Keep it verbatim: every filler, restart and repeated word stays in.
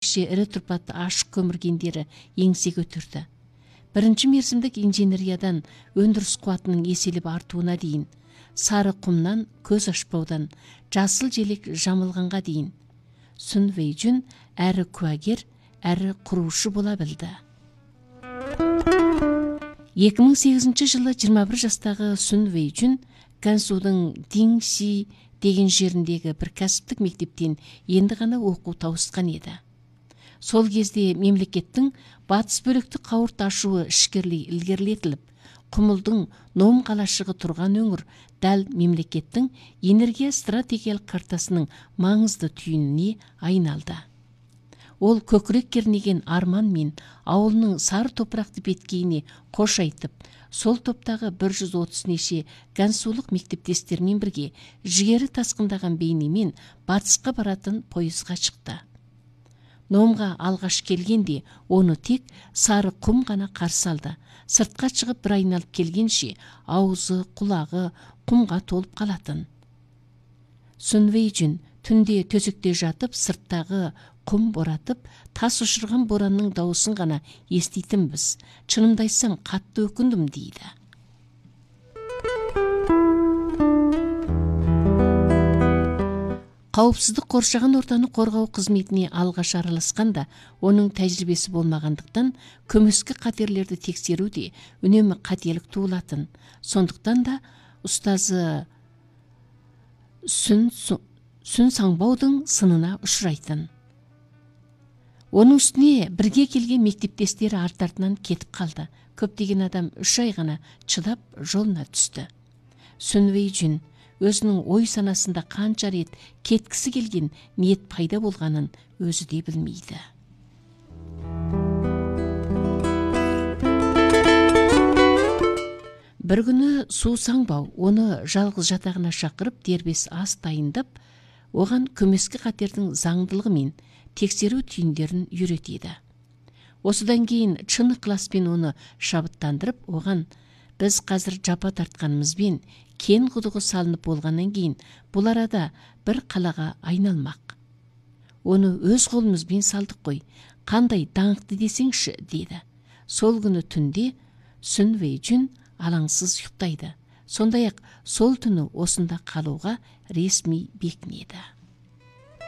ерекше ірі тұрпатты ашық көмір кендері еңсе көтерді. Бірінші мерзімдік инженериядан өндіріс қуатының еселеп артуына дейін, сары құмнан көз ашпаудан жасыл желек жамылғанға дейін Сүн Вэйжүн әрі куәгер, әрі құрушы бола білді. екі мың сегізінші жылы жиырма бір жастағы Сүн Вэйжүн Гансудың Диңси деген жеріндегі бір кәсіптік мектептен енді ғана оқу тауысқан еді. Сол кезде мемлекеттің батыс бөлікті қауырт ашуы ішкерлей ілгерілетіліп, Құмылдың Ном қалашығы тұрған өңір дәл мемлекеттің энергия стратегиялық картасының маңызды түйініне айналды. Ол көкірек кернеген арман мен ауылының сары топырақты беткейіне қош айтып, сол топтағы бір жүз отыз неше гансулық мектептестермен бірге жігері тасқындаған бейнемен батысқа баратын пойызға шықты. Номға алғаш келгенде оны тек сары құм ғана қарсы алды. Сыртқа шығып бір айналып келгенше аузы, құлағы құмға толып қалатын. Сүн Вэйжүн түнде төсекте жатып, сырттағы құм боратып, тас ұшырған боранның дауысын ғана еститінбіз. Шынымдайсам қатты өкіндім дейді. Қауіпсіздік қоршаған ортаны қорғау қызметіне алғаш араласқанда, оның тәжірибесі болмағандықтан, көмескі қатерлерді тексеруде үнемі қателік туылатын. Сондықтан да ұстазы Сүн Сүн Саңбаудың сынына ұшырайтын. Оның үстіне бірге келген мектептестері арт-артынан кетіп қалды. Көптеген адам үш ай ғана чыдап жолына түсті. Сүн Вэйжүн өзінің ой санасында қанша рет кеткісі келген ниет пайда болғанын өзі де білмейді. Бір күні Су Саңбау оны жалғыз жатағына шақырып, дербес ас дайындап, оған көмескі қатердің заңдылығы мен тексеру түйіндерін үйретеді. Осыдан кейін шын ықыласпен оны шабыттандырып, оған біз қазір жапа тартқанымызбен кен құдығы салынып болғаннан кейін бұл арада бір қалаға айналмақ. Оны өз қолымызбен салдық қой, қандай даңқты десеңші, деді. Сол күні түнде Сүн Вэйжүн алаңсыз ұйықтайды. Сондай-ақ сол түні осында қалуға ресми бекінеді.